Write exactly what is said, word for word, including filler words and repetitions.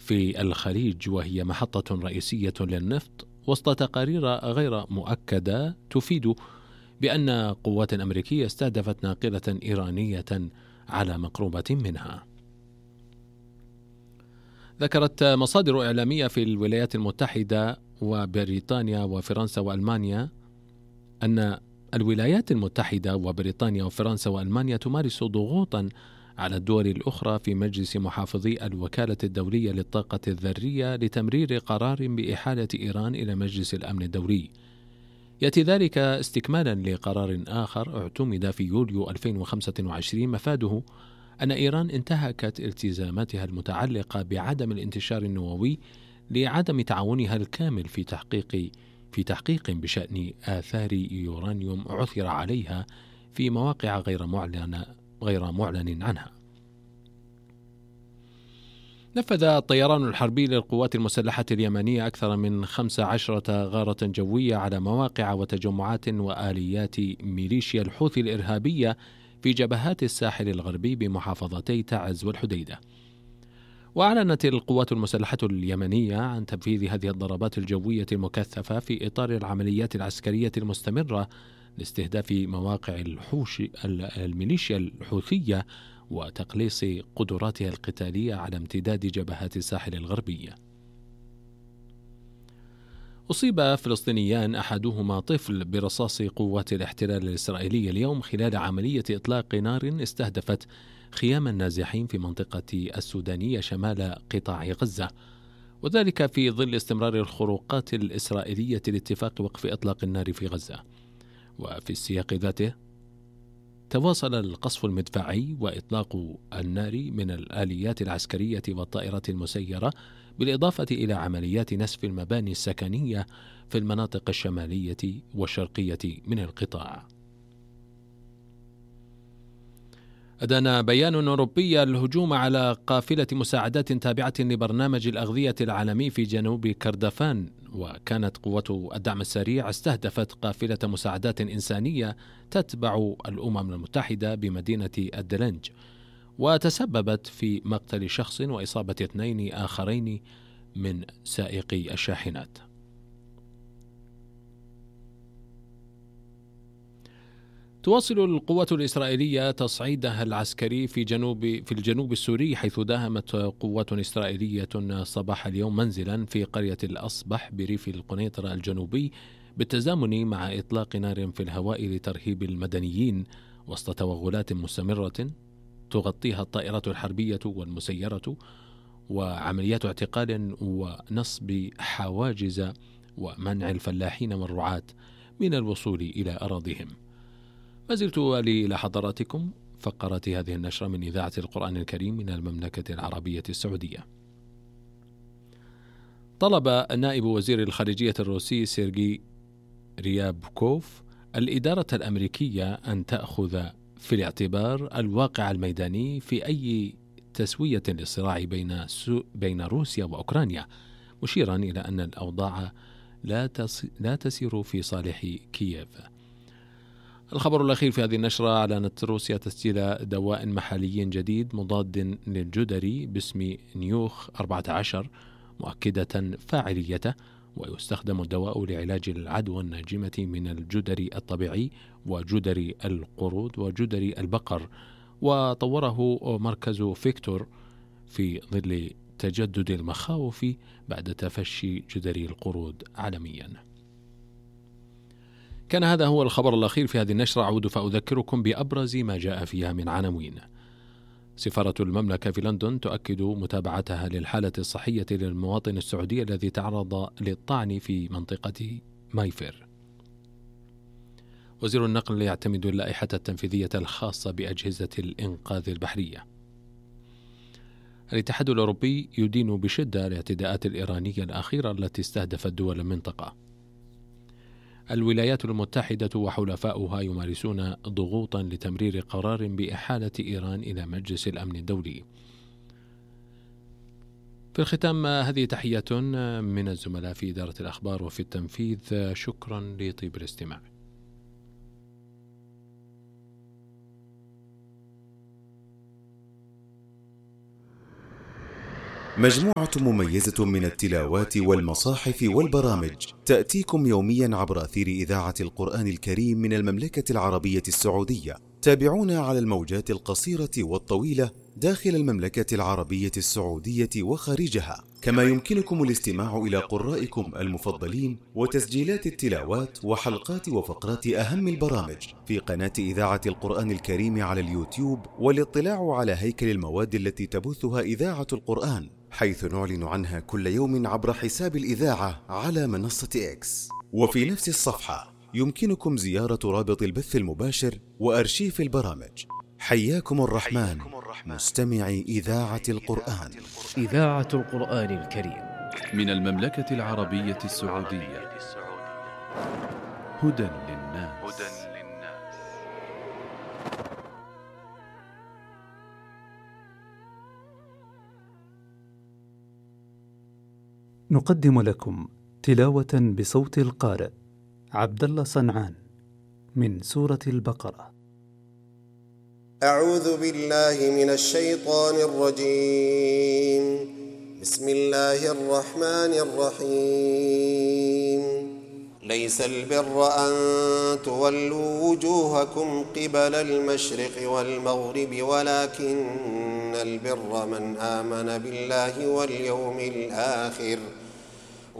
في الخليج، وهي محطة رئيسية للنفط، وسط تقارير غير مؤكدة تفيد بأن قوات أمريكية استهدفت ناقلة إيرانية على مقربة منها. ذكرت مصادر إعلامية في الولايات المتحدة وبريطانيا وفرنسا وألمانيا أن الولايات المتحدة وبريطانيا وفرنسا وألمانيا تمارس ضغوطا على الدول الأخرى في مجلس محافظي الوكالة الدولية للطاقة الذرية لتمرير قرار بإحالة إيران إلى مجلس الأمن الدولي. يأتي ذلك استكمالا لقرار آخر اعتمد في يوليو ألفين وخمسة وعشرين مفاده أن إيران انتهكت التزاماتها المتعلقة بعدم الانتشار النووي لعدم تعاونها الكامل في تحقيق في تحقيق بشأن آثار يورانيوم عثر عليها في مواقع غير معلن غير معلن عنها. نفذ الطيران الحربي للقوات المسلحة اليمنية أكثر من خمس عشرة غارة جوية على مواقع وتجمعات وآليات ميليشيا الحوثي الإرهابية في جبهات الساحل الغربي بمحافظتي تعز والحديدة. وأعلنت القوات المسلحة اليمنية عن تنفيذ هذه الضربات الجوية المكثفة في إطار العمليات العسكرية المستمرة لاستهداف مواقع الحوش الميليشيا الحوثية وتقليص قدراتها القتالية على امتداد جبهات الساحل الغربية. أصيب فلسطينيان أحدهما طفل برصاص قوات الاحتلال الإسرائيلي اليوم خلال عملية إطلاق نار استهدفت خيام النازحين في منطقة السودانية شمال قطاع غزة، وذلك في ظل استمرار الخروقات الإسرائيلية لاتفاق وقف إطلاق النار في غزة. وفي السياق ذاته تواصل القصف المدفعي وإطلاق النار من الآليات العسكرية والطائرات المسيرة، بالإضافة إلى عمليات نسف المباني السكنية في المناطق الشمالية والشرقية من القطاع. أدان بيان أوروبي الهجوم على قافلة مساعدات تابعة لبرنامج الأغذية العالمي في جنوب كردفان، وكانت قوة الدعم السريع استهدفت قافلة مساعدات إنسانية تتبع الأمم المتحدة بمدينة الدلنج، وتسببت في مقتل شخص وإصابة اثنين آخرين من سائقي الشاحنات. تواصل القوات الإسرائيلية تصعيدها العسكري في جنوب في الجنوب السوري، حيث داهمت قوات إسرائيلية صباح اليوم منزلا في قرية الأصبح بريف القنيطرة الجنوبي، بالتزامن مع إطلاق نار في الهواء لترهيب المدنيين وسط توغلات مستمرة تغطيها الطائرات الحربية والمسيرة، وعمليات اعتقال ونصب حواجز ومنع الفلاحين والرعاة من الوصول إلى أراضيهم. ما زلت أولي إلى حضراتكم فقرات هذه النشرة من إذاعة القرآن الكريم من المملكة العربية السعودية. طلب نائب وزير الخارجية الروسي سيرجي ريابكوف الإدارة الأمريكية أن تأخذ في الاعتبار الواقع الميداني في أي تسوية للصراع بين بين روسيا وأوكرانيا، مشيرا إلى أن الأوضاع لا لا تسير في صالح كييف. الخبر الأخير في هذه النشرة: أعلنت روسيا تسجيل دواء محلي جديد مضاد للجدري باسم نيوخ أربعة عشر، مؤكدة فاعليته، ويستخدم الدواء لعلاج العدوى الناجمة من الجدري الطبيعي وجدري القرود وجدري البقر، وطوره مركز فيكتور في ظل تجدد المخاوف بعد تفشي جدري القرود عالميا. كان هذا هو الخبر الأخير في هذه النشرة. أعود فأذكركم بأبرز ما جاء فيها من عناوين. سفارة المملكة في لندن تؤكد متابعتها للحالة الصحية للمواطن السعودي الذي تعرض للطعن في منطقة مايفر. وزير النقل يعتمد اللائحة التنفيذية الخاصة بأجهزة الإنقاذ البحرية. الاتحاد الأوروبي يدين بشدة الاعتداءات الإيرانية الأخيرة التي استهدفت دول المنطقة. الولايات المتحدة وحلفاؤها يمارسون ضغوطا لتمرير قرار بإحالة إيران إلى مجلس الأمن الدولي. في الختام هذه تحية من الزملاء في إدارة الأخبار وفي التنفيذ، شكرا لطيب الاستماع. مجموعة مميزة من التلاوات والمصاحف والبرامج تأتيكم يوميا عبر أثير إذاعة القرآن الكريم من المملكة العربية السعودية. تابعونا على الموجات القصيرة والطويلة داخل المملكة العربية السعودية وخارجها، كما يمكنكم الاستماع إلى قرائكم المفضلين وتسجيلات التلاوات وحلقات وفقرات أهم البرامج في قناة إذاعة القرآن الكريم على اليوتيوب، والاطلاع على هيكل المواد التي تبثها إذاعة القرآن، حيث نعلن عنها كل يوم عبر حساب الإذاعة على منصة إكس. وفي نفس الصفحة يمكنكم زيارة رابط البث المباشر وأرشيف البرامج. حياكم الرحمن مستمعي إذاعة القرآن. إذاعة القرآن الكريم من المملكة العربية السعودية. هدى للناس. نقدم لكم تلاوة بصوت القارئ عبد الله صنعان من سورة البقرة. أعوذ بالله من الشيطان الرجيم. بسم الله الرحمن الرحيم. ليس البر أن تولوا وجوهكم قبل المشرق والمغرب ولكن البر من آمن بالله واليوم الآخر